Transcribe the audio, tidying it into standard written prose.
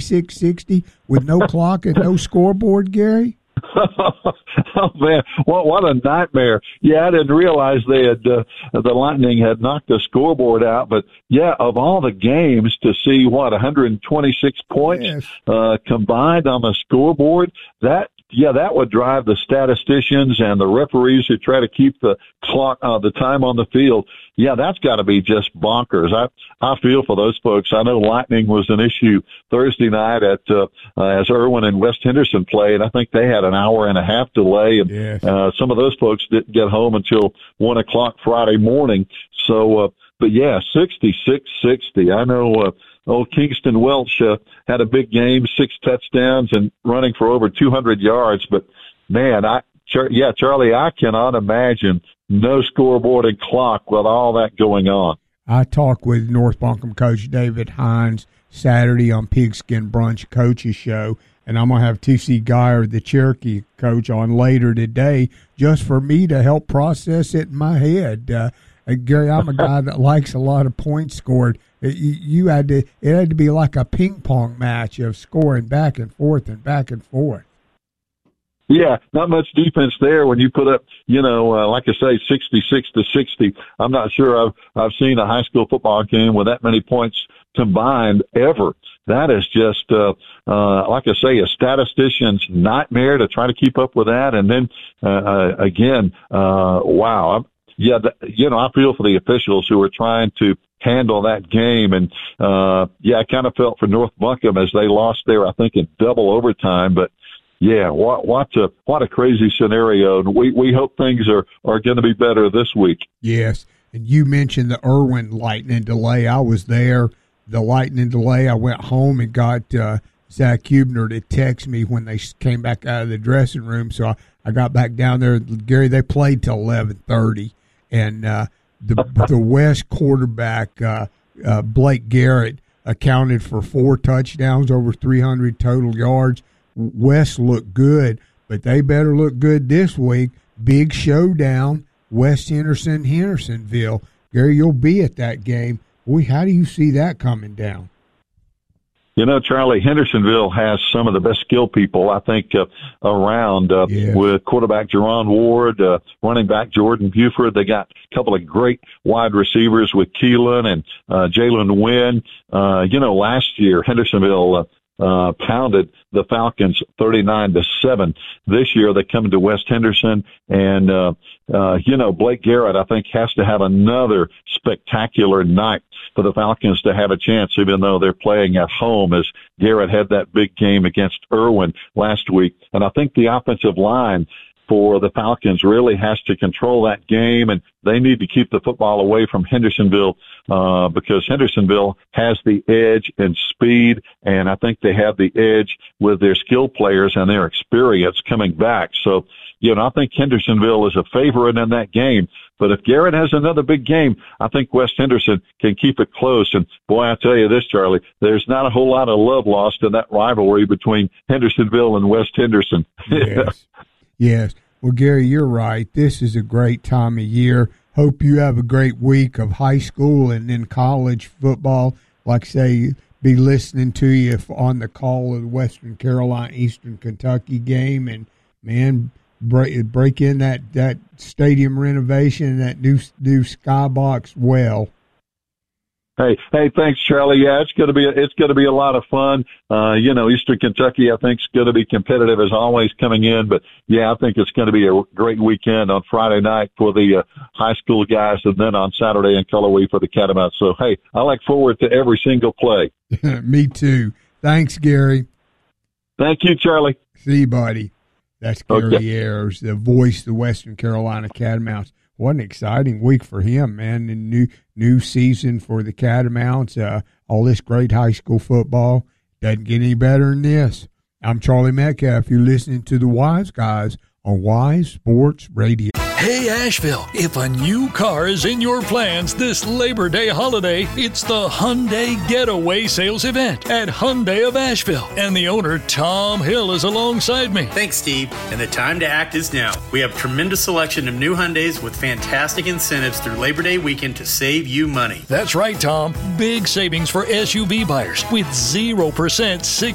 66-60 with no clock and no scoreboard, Gary? Oh man, what a nightmare! Yeah, I didn't realize the Lightning had knocked the scoreboard out. But yeah, of all the games to see 126 points combined on the scoreboard, that would drive the statisticians and the referees who try to keep the clock, the time on the field. Yeah, that's got to be just bonkers. I feel for those folks. I know Lightning was an issue Thursday night at as Irwin and West Henderson played. I think they had an hour and a half delay, and some of those folks didn't get home until 1 o'clock Friday morning. So, but yeah, 66-60. I know. Old Kingston Welch had a big game, 6 touchdowns and running for over 200 yards. But, man, Charlie, I cannot imagine no scoreboard and clock with all that going on. I talked with North Buncombe coach David Hines Saturday on Pigskin Brunch Coaches Show, and I'm going to have T.C. Geyer, the Cherokee coach, on later today just for me to help process it in my head. Gary, I'm a guy that likes a lot of points scored. It had to be like a ping pong match of scoring back and forth and back and forth. Yeah, not much defense there when you put up, like I say, 66-60. I'm not sure I've seen a high school football game with that many points combined ever. That is just, like I say, a statistician's nightmare to try to keep up with that. And then, again, wow. Yeah, I feel for the officials who are trying to handle that game. And, I kind of felt for North Buncombe as they lost there, I think, in double overtime. But, yeah, what a crazy scenario. And we hope things are going to be better this week. Yes. And you mentioned the Irwin lightning delay. I was there. The lightning delay, I went home and got Zach Hubner to text me when they came back out of the dressing room. So I got back down there. Gary, they played till 11:30. And the West quarterback, Blake Garrett, accounted for 4 touchdowns, over 300 total yards. West looked good, but they better look good this week. Big showdown, West Hendersonville. Gary, you'll be at that game. Boy, how do you see that coming down? Charlie, Hendersonville has some of the best skill people, I think, around with quarterback Jerron Ward, running back Jordan Buford. They got a couple of great wide receivers with Keelan and Jalen Wynn. Last year, Hendersonville pounded the Falcons 39-7. This year they come to West Henderson, and Blake Garrett, I think, has to have another spectacular night for the Falcons to have a chance, even though they're playing at home, as Garrett had that big game against Irwin last week. And I think the offensive line for the Falcons really has to control that game, and they need to keep the football away from Hendersonville because Hendersonville has the edge in speed, and I think they have the edge with their skill players and their experience coming back. So, I think Hendersonville is a favorite in that game. But if Garrett has another big game, I think West Henderson can keep it close. And, boy, I tell you this, Charlie, there's not a whole lot of love lost in that rivalry between Hendersonville and West Henderson. Yes. Yes. Well, Gary, you're right. This is a great time of year. Hope you have a great week of high school and then college football. Like I say, be listening to you on the call of the Western Carolina Eastern Kentucky game. And, man, break in that stadium renovation and that new skybox well. Hey, thanks, Charlie. Yeah, it's going to be a lot of fun. Eastern Kentucky, I think, is going to be competitive as always coming in. But yeah, I think it's going to be a great weekend on Friday night for the high school guys, and then on Saturday in Cullowhee for the Catamounts. So hey, I look forward to every single play. Me too. Thanks, Gary. Thank you, Charlie. See you, buddy. That's Gary Ayers, the voice of the Western Carolina Catamounts. What an exciting week for him, man. And new season for the Catamounts. All this great high school football. Doesn't get any better than this. I'm Charlie Metcalf. You're listening to the Wise Guys on Wise Sports Radio. Hey, Asheville, if a new car is in your plans this Labor Day holiday, it's the Hyundai Getaway Sales Event at Hyundai of Asheville. And the owner, Tom Hill, is alongside me. Thanks, Steve. And the time to act is now. We have tremendous selection of new Hyundais with fantastic incentives through Labor Day weekend to save you money. That's right, Tom. Big savings for SUV buyers with 0%